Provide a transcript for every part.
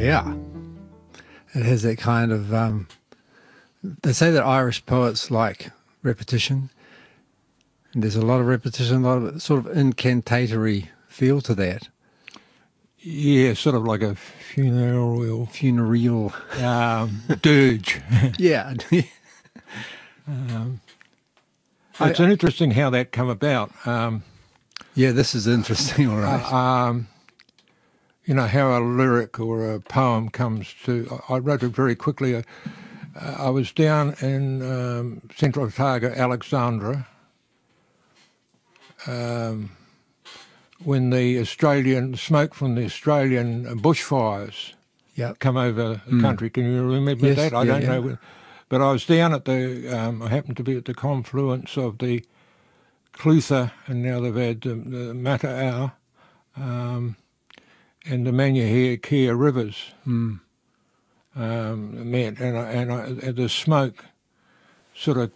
Yeah. It has that kind of, they say that Irish poets like repetition, and there's a lot of repetition, a lot of sort of incantatory feel to that. Yeah, sort of like a funereal dirge. Yeah. It's interesting how that come about. Yeah, this is interesting, all right. You know, how a lyric or a poem comes to... I wrote it very quickly. I was down in Central Otago, Alexandra, when the smoke from the Australian bushfires come over the country. Can you remember that? I don't know. But I was down at I happened to be at the confluence of the Clutha, and now they've had the Mata'au, and the Manuhea rivers met, and the smoke sort of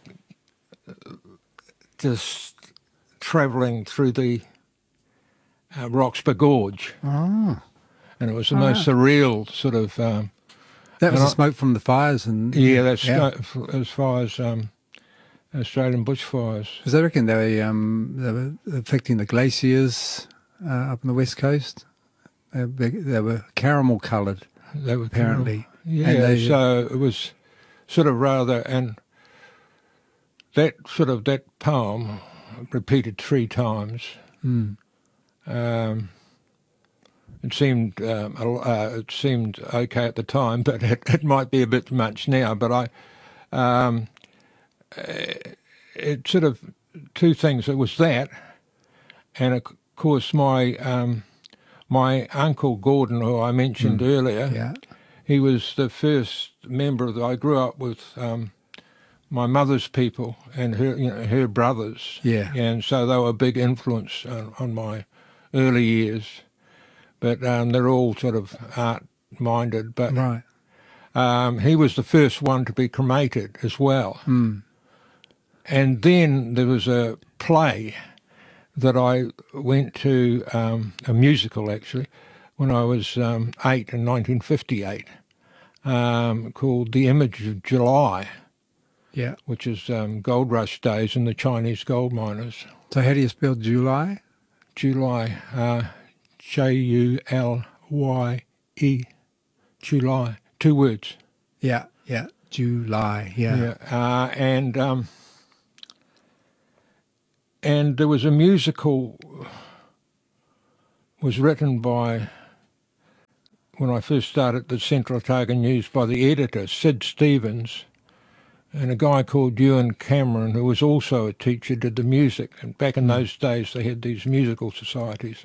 just travelling through the Roxburgh Gorge. Oh. And it was the most surreal sort of... that was the smoke from the fires? That's as far as Australian bushfires. Because I reckon they were affecting the glaciers up on the west coast. They were caramel coloured, apparently. Yeah, so it was sort of rather... And that poem repeated 3 times. It seemed okay at the time, but it might be a bit much now. But it sort of 2 things. It was that, and of course my uncle Gordon, who I mentioned earlier, he was the first member that I grew up with. My mother's people and her brothers, and so they were a big influence on my early years. But they're all sort of art-minded. But he was the first one to be cremated as well. And then there was a play that I went to, a musical actually, when I was 8 in 1958, called The Image of July, which is gold rush days in the Chinese gold miners. So how do you spell July? July, Julye, July, 2 words. Yeah, July, and there was a musical was written by, when I first started the Central Otago News, by the editor, Sid Stevens, and a guy called Ewan Cameron, who was also a teacher, did the music. And back in those days, they had these musical societies.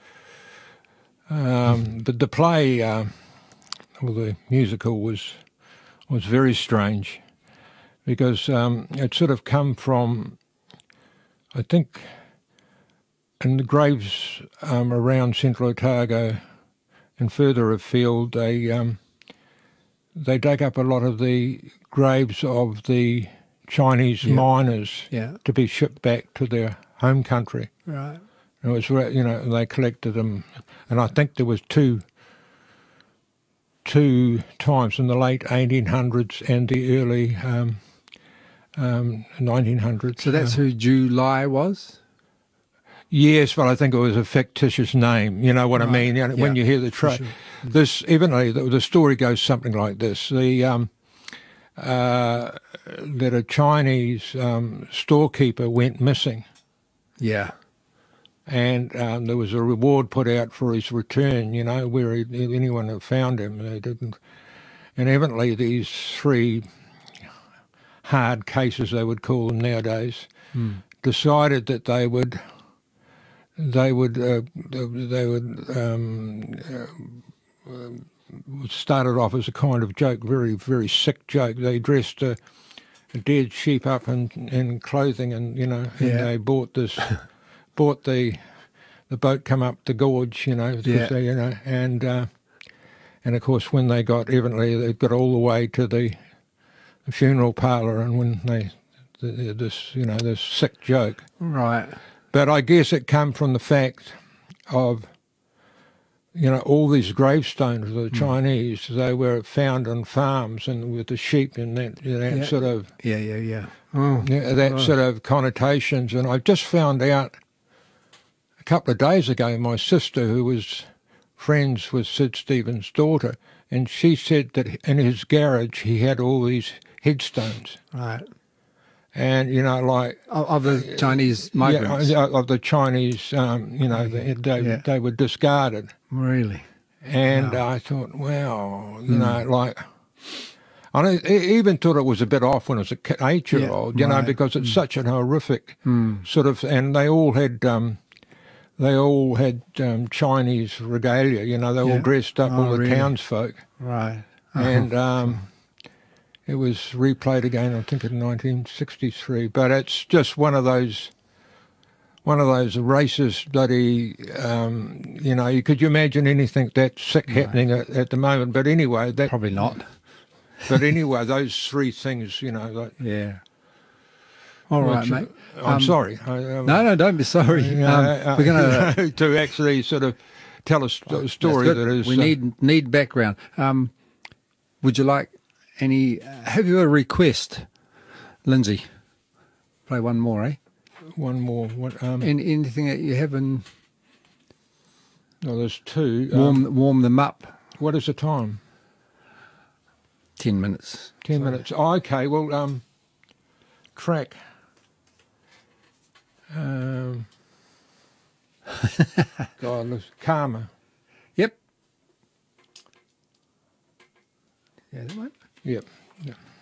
And but the play, the musical was very strange, because it sort of come from, I think, in the graves around Central Otago and further afield, they dug up a lot of the graves of the Chinese miners to be shipped back to their home country. Right. It was, they collected them, and I think there was two times in the late 1800s and the early 1900s. So that's who July was? Yes, but I think it was a fictitious name. You know what I mean? When you hear the this, evidently, the story goes something like this: that a Chinese storekeeper went missing. Yeah. And there was a reward put out for his return, where anyone had found him. They didn't. And evidently these 3 hard cases, they would call them nowadays, decided that they would started off as a kind of joke, very, very sick joke. They dressed a dead sheep up in clothing, and and they bought the boat come up the gorge, and of course when they got all the way to the funeral parlour, and when this sick joke. Right. But I guess it came from the fact of you know, all these gravestones of the Chinese, they were found on farms and with the sheep and that sort of that sort of connotations. And I just found out a couple of days ago, my sister, who was friends with Sid Stevens' daughter, and she said that in his garage he had all these headstones. Right. And, you know, like... Of the Chinese migrants? Yeah, of the Chinese, you know, they were discarded. Really? And I thought, wow, you know, like... I even thought it was a bit off when I was an 8-year-old, you know, because it's such an horrific sort of... And they all had Chinese regalia, you know, they all dressed up, all the townsfolk. Right. And... it was replayed again, I think, in 1963. But it's just one of those racist bloody, you know, could you imagine anything that sick happening at the moment? But anyway, that probably not. But anyway, those three things, you know. Like, yeah. All right, mate. I'm sorry. No, don't be sorry. We're going to to actually sort of tell a story that is. We need background. Would you like? Have you a request, Lindsay? Play one more, eh? One more. What? Anything that you have in? No, there's two. Warm them up. What is the time? 10 minutes. 10 minutes. Oh, okay. Well, track. God, Karma. Yep. Yeah, that one. Yep.